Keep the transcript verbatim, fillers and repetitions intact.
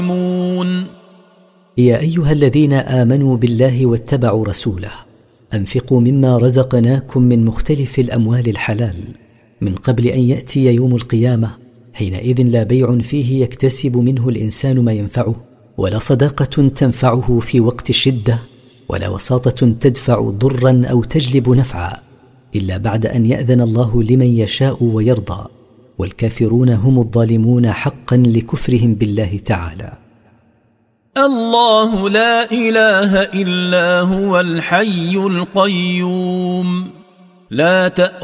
يا أيها الذين آمنوا بالله واتبعوا رسوله أنفقوا مما رزقناكم من مختلف الأموال الحلال من قبل أن يأتي يوم القيامة حينئذ لا بيع فيه يكتسب منه الإنسان ما ينفعه، ولا صداقة تنفعه في وقت الشدة، ولا وساطة تدفع ضرا أو تجلب نفعا، إلا بعد أن يأذن الله لمن يشاء ويرضى، والكافرون هم الظالمون حقا لكفرهم بالله تعالى. الله لا إله إلا هو الحي القيوم لا تأخذه